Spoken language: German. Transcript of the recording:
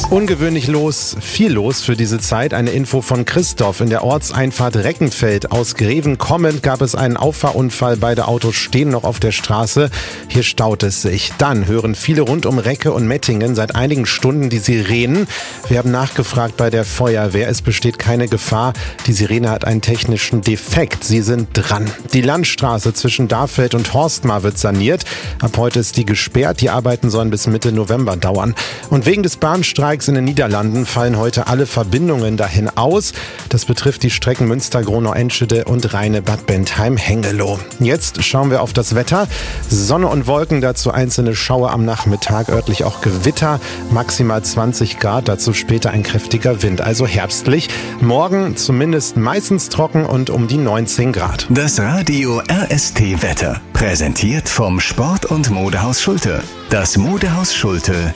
Ungewöhnlich viel los für diese Zeit. Eine Info von Christoph. In der Ortseinfahrt Reckenfeld aus Greven kommend gab es einen Auffahrunfall. Beide Autos stehen noch auf der Straße. Hier staut es sich. Dann hören viele rund um Recke und Mettingen seit einigen Stunden die Sirenen. Wir haben nachgefragt bei der Feuerwehr. Es besteht keine Gefahr. Die Sirene hat einen technischen Defekt. Sie sind dran. Die Landstraße zwischen Darfeld und Horstmar wird saniert. Ab heute ist die gesperrt. Die Arbeiten sollen bis Mitte November dauern. Und wegen des Bahnstreiks in den Niederlanden fallen heute alle Verbindungen dahin aus. Das betrifft die Strecken Münster-Gronau-Enschede und Rheine-Bad Bentheim-Hengelo. Jetzt schauen wir auf das Wetter. Sonne und Wolken, dazu einzelne Schauer am Nachmittag, örtlich auch Gewitter, maximal 20 Grad, dazu später ein kräftiger Wind, also herbstlich. Morgen zumindest meistens trocken und um die 19 Grad. Das Radio RST Wetter, präsentiert vom Sport- und Modehaus Schulte. Das Modehaus Schulte